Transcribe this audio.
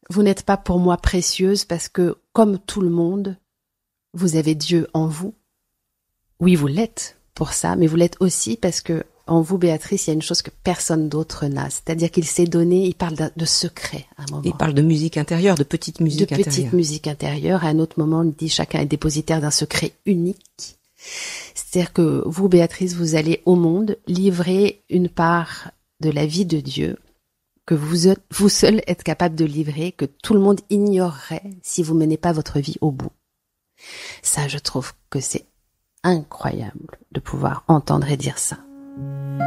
Vous n'êtes pas pour moi précieuse parce que, comme tout le monde, vous avez Dieu en vous. Oui, vous l'êtes pour ça, mais vous l'êtes aussi parce que en vous, Béatrice, il y a une chose que personne d'autre n'a. C'est-à-dire qu'il s'est donné, il parle de secret à un moment. Il parle de musique intérieure, de petite musique intérieure. De petite musique intérieure. À un autre moment, il dit chacun est dépositaire d'un secret unique. C'est-à-dire que vous, Béatrice, vous allez au monde livrer une part de la vie de Dieu que vous seul êtes capable de livrer, que tout le monde ignorerait si vous menez pas votre vie au bout. Ça, je trouve que c'est incroyable de pouvoir entendre et dire ça.